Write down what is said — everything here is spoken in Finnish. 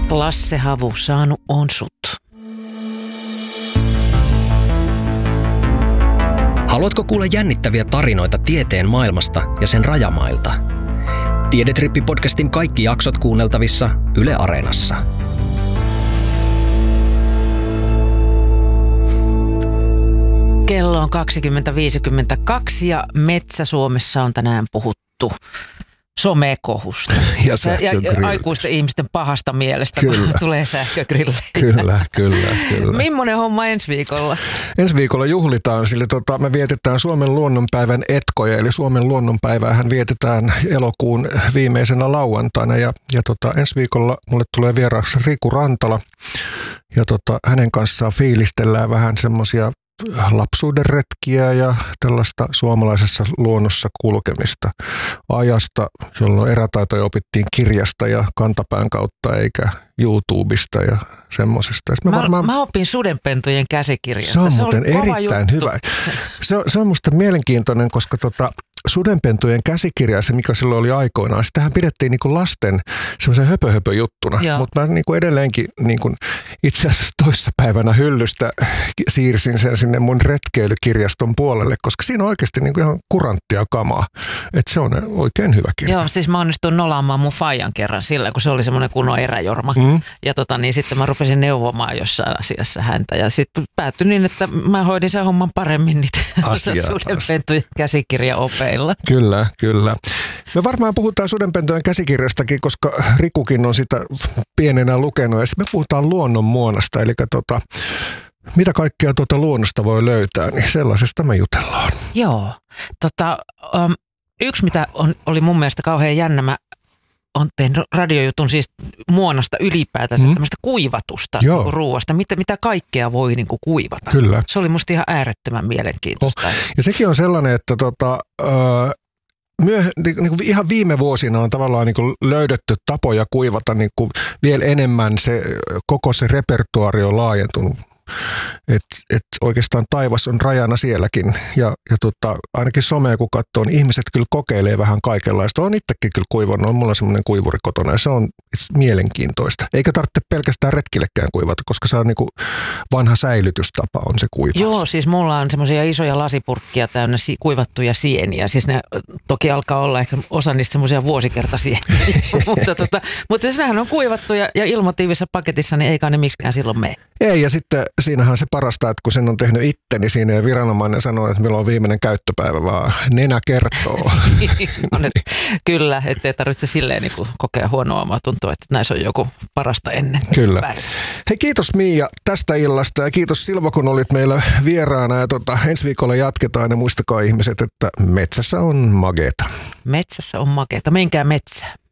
Lasse Havu, saanut on sut. Haluatko kuulla jännittäviä tarinoita tieteen maailmasta ja sen rajamailta? Tiedetrippi-podcastin kaikki jaksot kuunneltavissa Yle Areenassa. Kello on 20.52 ja Metsä-Suomessa on tänään puhuttu somekohusta. Ja aikuisten ihmisten pahasta mielestä, kun tulee sähkögrille. Kyllä. Millainen homma ensi viikolla? Ensi viikolla juhlitaan, sillä me vietetään Suomen luonnonpäivän etkoja, eli Suomen luonnonpäiväähän vietetään elokuun viimeisenä lauantaina. Ja ensi viikolla mulle tulee vieraaksi Riku Rantala, ja hänen kanssaan fiilistellään vähän semmoisia lapsuuden retkiä ja tällaista suomalaisessa luonnossa kulkemista ajasta, jolloin erätaitoja opittiin kirjasta ja kantapään kautta eikä YouTubesta ja semmoisesta. Mä opin sudenpentujen käsikirjasta. Se on muuten erittäin juttu. hyvä. Se on musta mielenkiintoinen, koska sudenpentujen käsikirja, se mikä silloin oli aikoinaan, sitähän pidettiin niin kuin lasten semmoisen höpö-höpö-juttuna. Mutta mä niin kuin edelleenkin niin kuin itse asiassa toissapäivänä hyllystä siirsin sen sinne mun retkeilykirjaston puolelle, koska siinä on oikeasti niin kuin ihan kuranttia kamaa. Että se on oikein hyvä kirja. Joo, siis mä onnistuin nolaamaan mun faijan kerran sillä, kun se oli semmoinen kunnon eräjorma. Ja niin sitten mä rupesin neuvomaan jossain asiassa häntä. Ja sitten päättyi niin, että mä hoidin sen homman paremmin niitä sudenpentujen käsikirjaopeilla. Kyllä. Me varmaan puhutaan sudenpentujen käsikirjastakin, koska Rikukin on sitä pienenä lukenut. Ja sitten me puhutaan luonnonmuonasta, eli mitä kaikkea luonnosta voi löytää, niin sellaisesta me jutellaan. Joo. Yksi, mitä oli mun mielestä kauhean jännä, mä on tehnyt radiojutun siis muonasta ylipäätänsä, tämmöistä kuivatusta niin ruuasta. Mitä kaikkea voi niin kuin kuivata. Kyllä. Se oli musta ihan äärettömän mielenkiintoista. Ja sekin on sellainen, että ihan viime vuosina on tavallaan niin kuin löydetty tapoja kuivata niin kuin vielä enemmän, koko se repertuaari on laajentunut. Et oikeastaan taivas on rajana sielläkin ja ainakin somea kun katsoo, niin ihmiset kyllä kokeilee vähän kaikenlaista. On itsekin kyllä kuivannut, on mulla semmoinen kuivuri kotona ja se on mielenkiintoista. Eikä tarvitse pelkästään retkillekään kuivata, koska se on niinku vanha säilytystapa on se kuivaus. Joo, siis mulla on semmoisia isoja lasipurkkia täynnä kuivattuja sieniä. Siis ne toki alkaa olla ehkä osa niistä semmoisia vuosikertasieniä, mutta jos nehän on kuivattu ja ilmoitiivisessa paketissa, niin eikä ne miksikään silloin mene. Ei, ja sitten siinähän se parasta, että kun sen on tehnyt itse, niin siinä viranomainen sanoo, että meillä on viimeinen käyttöpäivä, vaan nenä kertoo. Kyllä, ettei tarvitse silleen niin kuin kokea huonoa omaa tuntua, että näissä on joku parasta ennen. Kyllä. Päivä. Hei, kiitos Miia tästä illasta ja kiitos Silva, kun olit meillä vieraana. Ja ensi viikolla jatketaan ja muistakaa ihmiset, että metsässä on mageeta. Metsässä on mageeta. Menkää metsään.